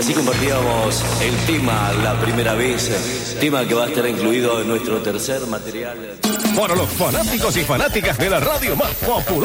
así compartíamos el tema la primera vez, tema que va a estar incluido en nuestro tercer material. Para los fanáticos y fanáticas de la radio más popular.